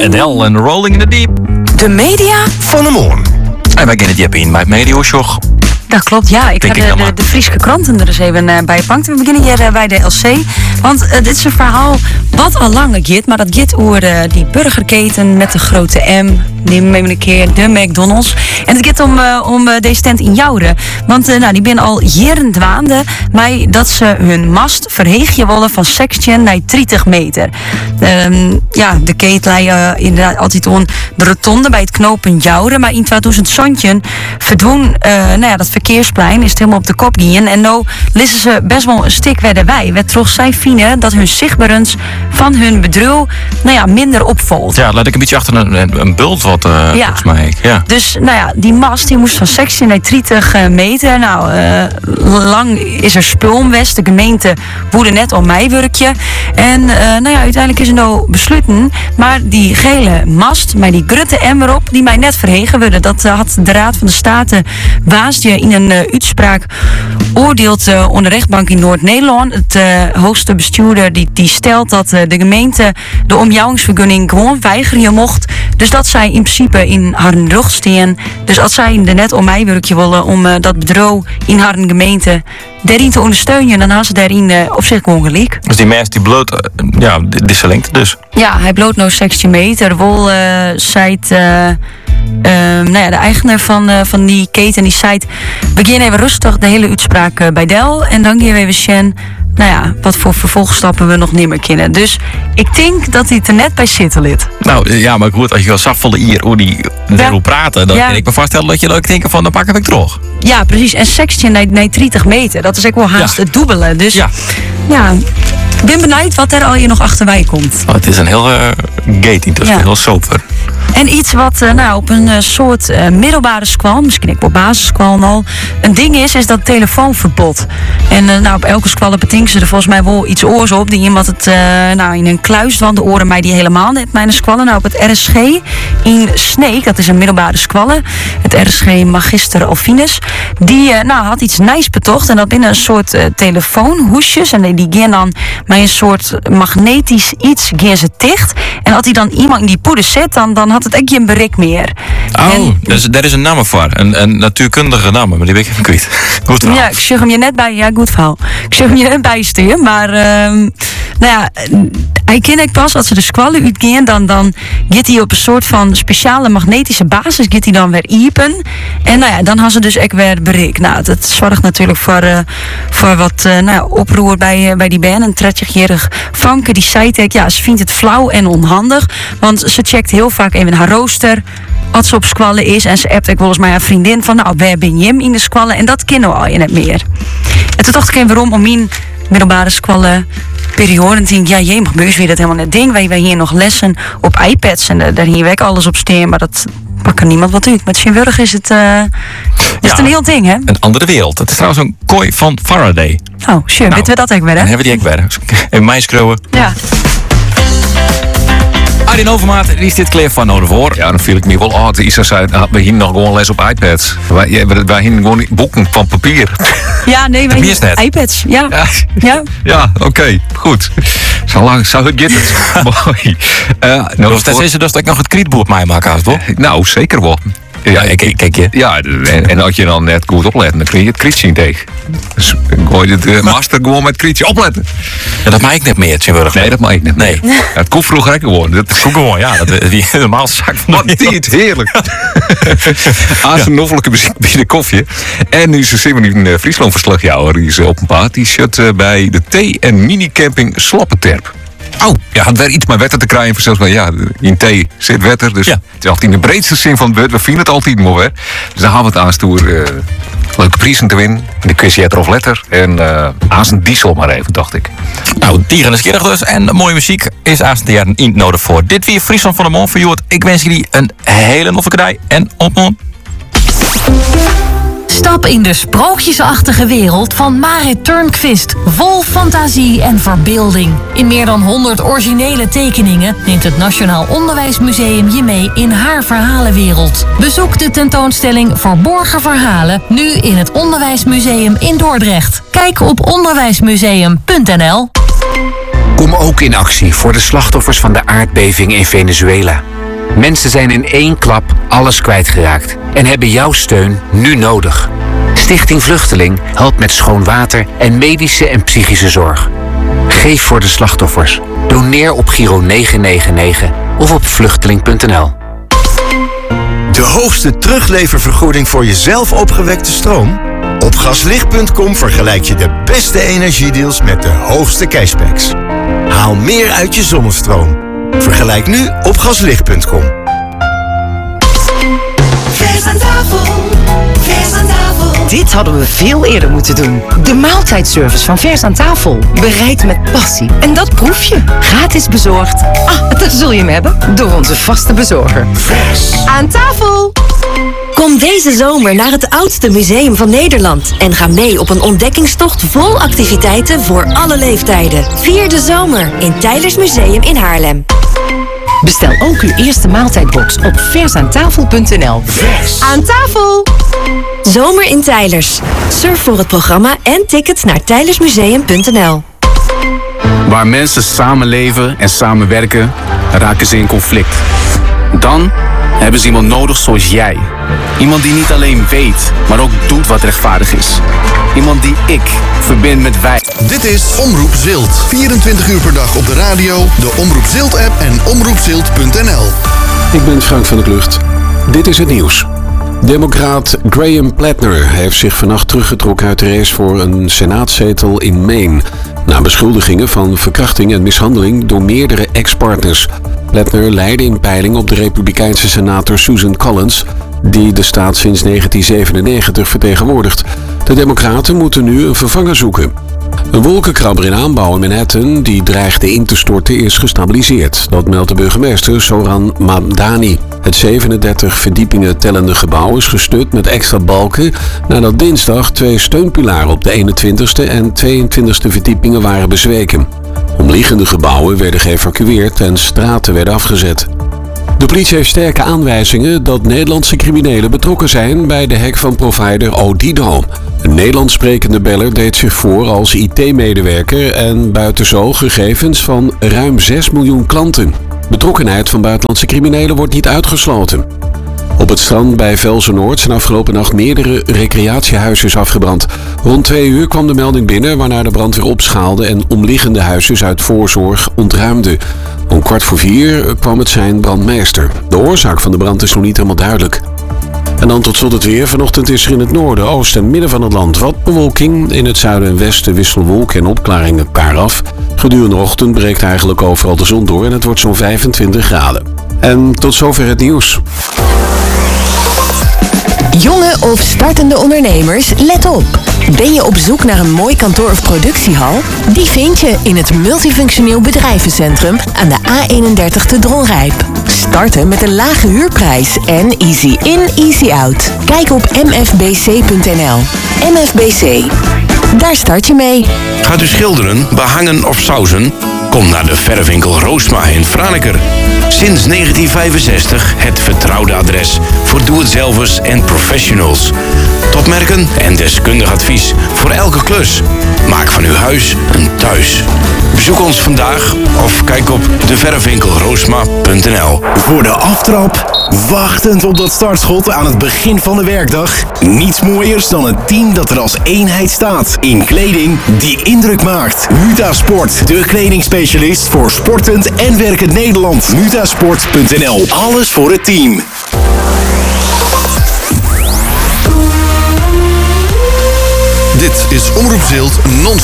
Adele en Rolling in the Deep. De media van de morgen. En wij kennen die in bij het Medioshow. Dat klopt, ja. Ik ga de Friese kranten er eens even bij gepakt. We beginnen hier bij de LC. Want dit is een verhaal wat al langer gaat. Maar dat gaat over die burgerketen met de grote M. Neem me een keer de McDonald's. En het gaat om deze tent in Jouren. Want die ben al jaren dwaande. Maar dat ze hun mast verheegje willen van 16 naar 30 meter. De keten leien inderdaad altijd on de rotonde bij het knooppunt Jouren. Maar in 2017 verdween dat verkeersplein is het helemaal op de kop gaan. En nou lissen ze best wel een stuk verder bij. Werd toch zij vinden dat hun zichtbaarens van hun bedrijf minder opvalt. Ja, laat ik een beetje achter een bult wat volgens mij. Ja. Dus die mast die moest van 16 naar 30 meter. Lang is er spul om west. De gemeente woedde net om mij werkje. En uiteindelijk is er nou besloten. Maar die gele mast, maar die grutte emmer op, die mij net verhegen worden. Dat had de Raad van de State waasdje in een uitspraak oordeeld onder de rechtbank in Noord-Nederland. Het hoogste bestuurder die stelt dat de gemeente de omjouwingsvergunning gewoon weigeren mocht. Dus dat zij in principe in haar rug staan. Dus als zij er net om mij werkje willen om dat bedrijf in haar gemeente daarin te ondersteunen, dan had ze daarin op zich gewoon gelijk. Dus die mens die bloot, dit is zijn lengte dus. Ja, hij bloot nou 16 meter. Wol zei de eigenaar van die keten die zei: begin even rustig de hele uitspraak bij Del en dan gaan we even zien wat voor vervolgstappen we nog niet meer kennen. Dus ik denk dat hij er net bij zitten lid. Nou ja, maar goed, als je wel zafvolle hier hoe die wil praten, dan kan ik me voorstellen dat je leuk denken van dan pak ik terug. Ja, precies. En 16 naar 30 meter, dat is ook wel haast het dubbele. Dus ik ben benieuwd wat er al hier nog achterwij komt. Oh, het is een heel gate intussen, heel sober. En iets wat op een soort middelbare school, misschien ook wel basisschool al, een ding is dat telefoonverbod. En op elke school betinken ze er volgens mij wel iets oors op. Die iemand het in een kluis van de oren mij die helemaal net mijn school. Op het RSG in Sneek, dat is een middelbare school. Het RSG Magister Alfinus. Die had iets nijs betocht. En dat binnen een soort telefoonhoesjes. En die gaan dan met een soort magnetisch iets gaan ze dicht. En als hij dan iemand in die poeder zet, dan had het echt geen bereik meer. Oh, daar is een naam voor. Een natuurkundige naam, maar die weet ik even kwijt. Goed verhaal. Ja, ik zeg hem je net bij. Ja, goed verhaal. Ik zeg hem je net bij sturen, maar hij kent ik pas als ze de squallen uitgaan, dan gaat hij op een soort van speciale magnetische basis gaat hij dan weer iepen. En dan gaan ze dus echt weer bereik. Dat zorgt natuurlijk voor wat oproer bij die band. Een 30-jarig Franke die zei ze vindt het flauw en onhandig, want ze checkt heel vaak even haar rooster als ze op squallen is en ze appt ik volgens mij haar vriendin van waar ben je in de squallen en dat kennen we al je net meer. En toen dacht ik even waarom om mijn middelbare squallen periode en denk mag beus weer dat helemaal net ding. Wij hier nog lessen op iPads en daar hier werk alles op steen, maar dat pakt er niemand wat uit. Met zijn wurg is het het een heel ding, hè? Een andere wereld. Het is trouwens een kooi van Faraday. Oh, sure. Weten we dat ook weer, hè? Dan hebben we die ook weer. Even mij schreeuwen. Ja. Arjen Overmaat, die is dit kleer van nodig voor. Ja, dan viel ik me wel uit. Isa zei, we hier nog gewoon les op iPads. Wij hier gewoon boeken van papier. Ja, nee, wij hier iPads. Ja. Ja, oké, goed. Zo lang zou het het. Mooi. Dat is dat ik nog het krietboek mij maken haast, toch? Nou, zeker wel. Ja, kijk je. Ja, en als je dan net goed oplet, dan krijg je het krietje tegen. Dus gooi je het master gewoon met het krietje opletten. Ja, dat mag ik net meer, Tjewurg. Nee, dat mag ik net. Nee. Ja, het kon vroeger gek geworden. Dat kon gewoon, ja. Dat is de normaalste zaak van de wereld. Heerlijk. Aansnoffelijke muziek bij de koffie. En nu is er Simon in Friesland verslag. Ja, die is op een paar t-shirt bij de thee- en mini-camping Slappeterp. Oh, ja, het werd iets met wetter te krijgen. Zelfs maar in thee zit wetter. Dus het is altijd in de breedste zin van het woord. We vinden het altijd mooi, hè. Dus dan gaan we het aanstoer leuke prijzen te winnen. In de quiz of letter. En aas een diesel maar even, dacht ik. Nou, dieren is keerig dus. En mooie muziek is aas de jaren in nodig voor. Dit weer Friesland van de Mond voor Joort. Ik wens jullie een hele noffe kadij. En op. Stap in de sprookjesachtige wereld van Marit Turnquist. Vol fantasie en verbeelding. In meer dan 100 originele tekeningen neemt het Nationaal Onderwijsmuseum je mee in haar verhalenwereld. Bezoek de tentoonstelling Verborgen Verhalen nu in het Onderwijsmuseum in Dordrecht. Kijk op onderwijsmuseum.nl. Kom ook in actie voor de slachtoffers van de aardbeving in Venezuela. Mensen zijn in één klap alles kwijtgeraakt en hebben jouw steun nu nodig. Stichting Vluchteling helpt met schoon water en medische en psychische zorg. Geef voor de slachtoffers. Doneer op Giro 999 of op vluchteling.nl. De hoogste terugleververgoeding voor jezelf opgewekte stroom? Op gaslicht.com vergelijk je de beste energiedeals met de hoogste cashbacks. Haal meer uit je zonnestroom. Vergelijk nu op gaslicht.com. Vers aan tafel, vers aan tafel. Dit hadden we veel eerder moeten doen. De maaltijdservice van Vers aan tafel. Bereid met passie. En dat proef je. Gratis bezorgd. Daar zul je hem hebben. Door onze vaste bezorger. Vers aan tafel. Kom deze zomer naar het oudste museum van Nederland en ga mee op een ontdekkingstocht vol activiteiten voor alle leeftijden. Vier de zomer in Teylers Museum in Haarlem. Bestel ook uw eerste maaltijdbox op versaantafel.nl. Vers aan tafel! Zomer in Teylers. Surf voor het programma en tickets naar teylersmuseum.nl. Waar mensen samenleven en samenwerken, raken ze in conflict. Dan hebben ze iemand nodig zoals jij. Iemand die niet alleen weet, maar ook doet wat rechtvaardig is. Iemand die ik verbind met wij. Dit is Omroep Zilt. 24 uur per dag op de radio, de Omroep Zilt-app en omroepzilt.nl. Ik ben Frank van der Klucht. Dit is het nieuws. Democraat Graham Plattner heeft zich vannacht teruggetrokken uit de race voor een senaatzetel in Maine. Na beschuldigingen van verkrachting en mishandeling door meerdere ex-partners. Plattner leidde in peiling op de Republikeinse senator Susan Collins, die de staat sinds 1997 vertegenwoordigt. De Democraten moeten nu een vervanger zoeken. Een wolkenkrabber in aanbouw in Manhattan die dreigde in te storten is gestabiliseerd. Dat meldt de burgemeester Zoran Mamdani. Het 37 verdiepingen tellende gebouw is gestut met extra balken nadat dinsdag 2 steunpilaren op de 21ste en 22ste verdiepingen waren bezweken. Omliggende gebouwen werden geëvacueerd en straten werden afgezet. De politie heeft sterke aanwijzingen dat Nederlandse criminelen betrokken zijn bij de hack van provider Odido. Een Nederlands sprekende beller deed zich voor als IT-medewerker en buiten zo gegevens van ruim 6 miljoen klanten. Betrokkenheid van buitenlandse criminelen wordt niet uitgesloten. Op het strand bij Velzen-Noord zijn afgelopen nacht meerdere recreatiehuisjes afgebrand. Rond 2 uur kwam de melding binnen waarna de brandweer opschaalde en omliggende huisjes uit voorzorg ontruimde. Om 3:15 kwam het sein brandmeester. De oorzaak van de brand is nog niet helemaal duidelijk. En dan tot slot het weer. Vanochtend is er in het noorden, oosten en midden van het land wat bewolking. In het zuiden en westen wisselen wolken en opklaringen elkaar af. Gedurende de ochtend breekt eigenlijk overal de zon door en het wordt zo'n 25 graden. En tot zover het nieuws. Jonge of startende ondernemers, let op. Ben je op zoek naar een mooi kantoor of productiehal? Die vind je in het Multifunctioneel Bedrijvencentrum aan de A31 te Dronrijp. Starten met een lage huurprijs en easy in, easy out. Kijk op mfbc.nl. MFBC. Daar start je mee. Gaat u schilderen, behangen of sausen? Kom naar de verfwinkel Roosma in Franeker. Sinds 1965 het vertrouwde adres voor doe-het-zelvers en professionals. Topmerken en deskundig advies voor elke klus. Maak van uw huis een thuis. Bezoek ons vandaag of kijk op deverfwinkelroosma.nl. Voor de aftrap, wachtend op dat startschot aan het begin van de werkdag. Niets mooiers dan een team dat er als eenheid staat. In kleding die indruk maakt. Mutasport, de kledingspecialist voor sportend en werkend Nederland. Mutasport.nl, alles voor het team. Dit is Omroep Zilt non-stop.